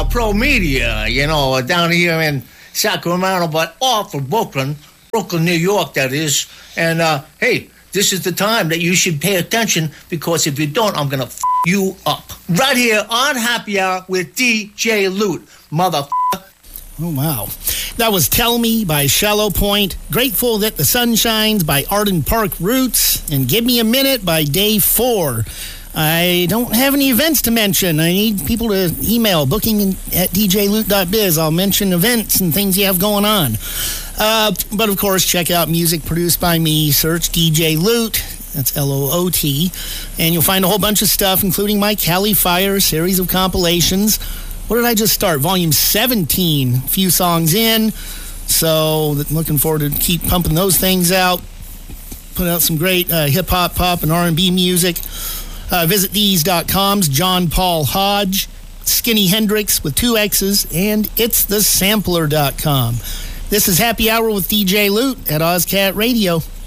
Pro Media, down here in Sacramento, but off of Brooklyn, New York, that is. And, hey, this is the time that you should pay attention, because if you don't, I'm going to you up. Right here on Happy Hour with DJ Loot, motherfucker. Oh, wow. That was Tell Me by Shallow Point, Grateful That the Sun Shines by Arden Park Roots, and Give Me a Minute by Day 4. I don't have any events to mention. I need people to email booking at djloot.biz. I'll mention events and things you have going on. But, of course, check out music produced by me. Search DJ Loot. That's L-O-O-T. And you'll find a whole bunch of stuff, including my Cali Fire series of compilations. What did I just start? Volume 17. A few songs in. So, looking forward to keep pumping those things out. Put out some great hip-hop, pop, and R&B music. Visit these.com's John Paul Hodge, Skinny Hendrix with 2 X's, and itsthesampler.com. This is Happy Hour with DJ Loot at OzCat Radio.